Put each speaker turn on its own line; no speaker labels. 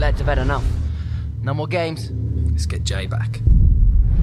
beds have had enough. No more games.
Let's get Jay back.